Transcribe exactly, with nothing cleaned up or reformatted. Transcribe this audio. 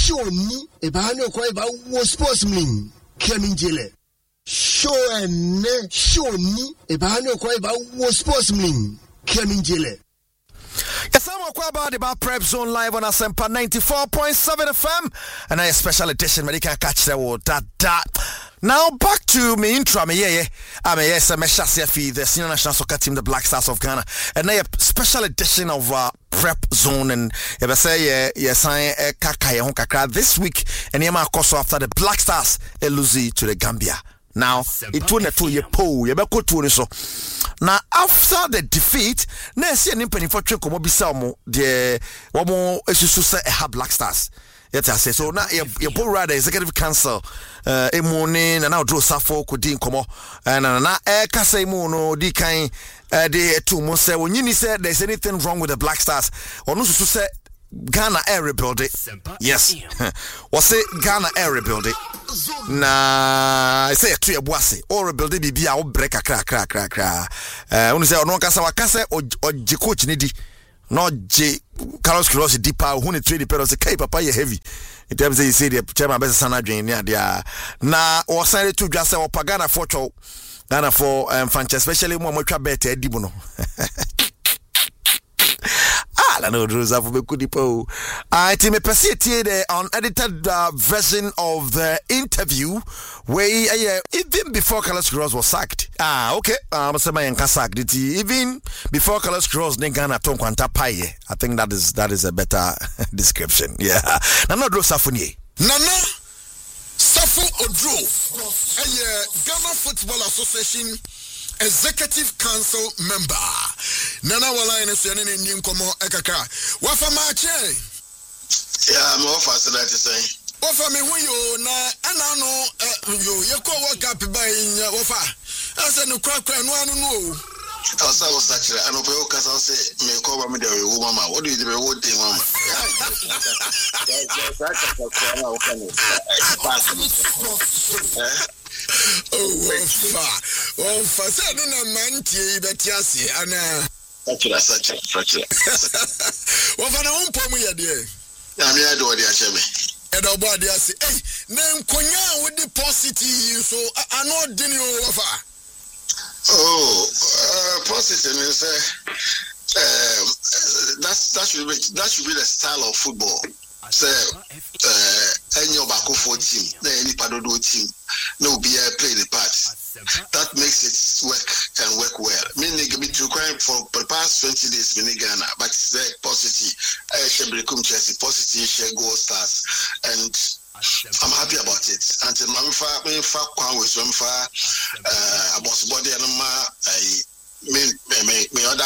show ni e ba no ko e ba wo sportsman Keminjele show and show ni e ba no ko e ba wo sportsman Keminjele. Yes, I'm about about Prep Zone live on Asempa ninety-four point seven F M, and a special edition where you can catch the word that that. Now back to me intro, me yeah, I'm a yes, I'm a Shasiafi, the senior national soccer team, the Black Stars of Ghana, and a special edition of uh, Prep Zone, and if I say yeah, yes, I kakaya honkakra this week, and yama also after the Black Stars lose to the Gambia. Now it won a two year poll, you better go so. Now after the defeat, na see an impany for Trek Mobisa mo the Wamo Esusa have Black Stars. Yet I say so now your poll rather executive council uh a morning and now draw Safo Kudin Komo and na air Kase Mono di kind uh the two months say when you said there's anything wrong with the Black Stars or no to say Ghana air rebuild it. Yes. Was it Ghana air rebuild it? Na I say to your bossy or rebuild it be our break a crack crack crack crack. Uh when you say no Casa Wakasa or J coach Nidi. Not J Carlos Quiroz deeper who need trade the pedals a K papa heavy. In terms of you say the chairman best son drain near there. Na or signed to just our Pagana for Ghana for um Francis, especially more much better Dibuno. I know those are for good people. I team a the unedited uh, version of the interview where uh, even before Carlos Quiroz was sacked. Ah, okay. I'm saying sacked. Even before Carlos Quiroz, Ghana ton kwanta paye. I think that is that is a better description. Yeah. Nana Odro Safuni. Nana Safo Odro. A Ghana Football Association Executive Council member. Nana wala ene so ene ni nkomo ekaka. Wafa ma che. Yeah, I'm off as that say. Wafa me hu yo na ana no yo ye ko world cup ba yin wafa. Asa no kra kra no anu no. Asa was actually I know pe kasa say me ko ba me dey wo mama. What do you do me wo dey mama? Oh, wafa. Wafa say no na man tie beti ase ana. Such a such a such a. Wafa na won pomu ye de. Ya me ade odi a chebe. Edo bo ade ase. Eh, na nkonya with the positive so I know dini wafa. Oh, uh, positive is say uh, that's that should be that should be the style of football. Say uh any obako for team, any padodo team, no be play the part. That makes it work and work well. Meaning it be required for the past twenty days in Ghana, but it's very positive. I shall become Chelsea positive, share goal stars, and I'm happy about it. Until my father, my father, was my father, uh, about body and my, I, me, me, me, me other.